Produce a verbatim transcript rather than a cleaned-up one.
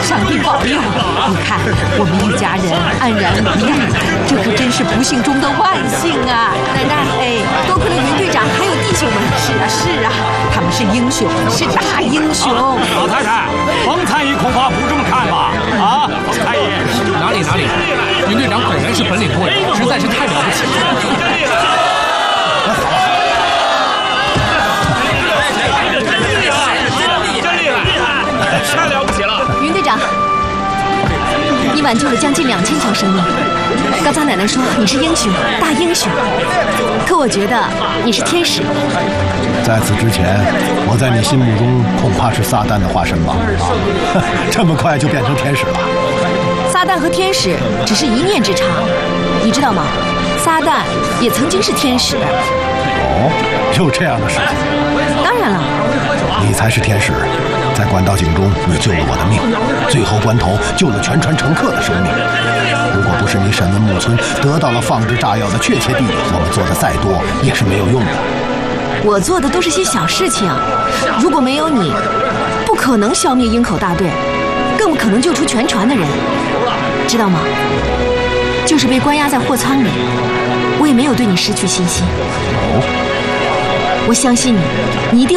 上帝保佑！你看，我们一家人安然无恙，这可真是不幸中的万幸啊！ 奶奶， 哎， 多亏了云队长还有弟兄们。 是啊，是啊，他们是英雄，是大英雄。 老太太，冯参议恐怕不这么看吧？啊，冯参议， 哪里哪里，云队长果然是本领过人，实在是太了不起了。 太了不起了！ 云队长，你挽救了将近两千条生命。刚才奶奶说你是英雄，大英雄，可我觉得你是天使。 在此之前，我在你心目中恐怕是撒旦的化身吧？这么快就变成天使了？ 撒旦和天使只是一念之差，你知道吗？撒旦也曾经是天使。 哦，有这样的事情？ 当然了。 你才是天使。在关岛井中，你救了我的命，最后关头救了全船乘客的生命。如果不是你审问木村，得到了放置炸药的确切地点，我们做的再多也是没有用的。 我做的都是些小事情，如果没有你，不可能消灭鹰口大队，更不可能救出全船的人，知道吗？就是被关押在货舱里，我也没有对你失去信心。 哦， 我相信你，你一定